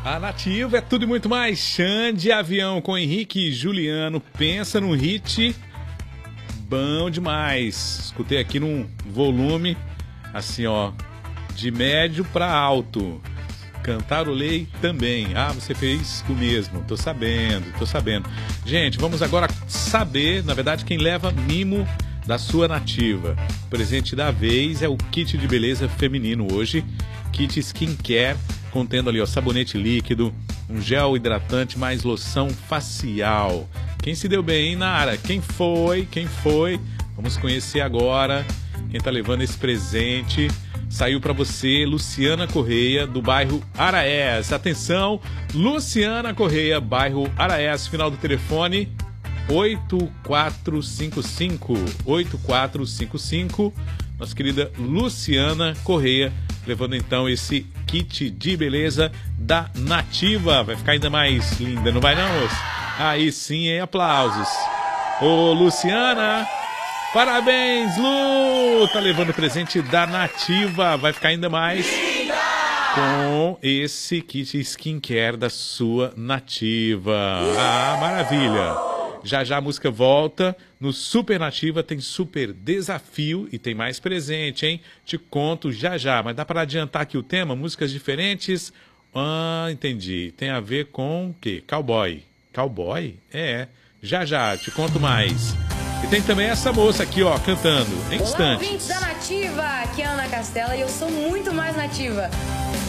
A Nativa é tudo e muito mais. Xande Avião com Henrique e Juliano. Pensa num hit bom demais. Escutei aqui num volume assim, ó, de médio para alto. Cantarolei também. Ah, você fez o mesmo. Tô sabendo. Gente, vamos agora saber, na verdade, quem leva mimo da sua Nativa. O presente da vez é o kit de beleza feminino hoje. Kit skincare, contendo ali, ó, sabonete líquido, um gel hidratante, mais loção facial. Quem se deu bem, hein, Nara? Quem foi? Vamos conhecer agora quem tá levando esse presente. Saiu para você, Luciana Correia, do bairro Araés. Atenção, Luciana Correia, bairro Araés, final do telefone 8455. Nossa querida Luciana Correia, levando então esse kit de beleza da Nativa. Vai ficar ainda mais linda, não vai não, moço? Aí sim, hein? Aplausos. Ô, Luciana, parabéns, Lu! Tá levando o presente da Nativa. Vai ficar ainda mais com esse kit skincare da sua Nativa. Ah, maravilha! Já já a música volta. No Super Nativa tem super desafio e tem mais presente, hein? Te conto já já. Mas dá para adiantar aqui o tema? Músicas diferentes? Ah, entendi. Tem a ver com o quê? Cowboy. Cowboy? É. Já já, te conto mais. E tem também essa moça aqui, ó, cantando em instantes. Olá, ouvintes da Nativa. Aqui é a Ana Castela e eu sou muito mais nativa.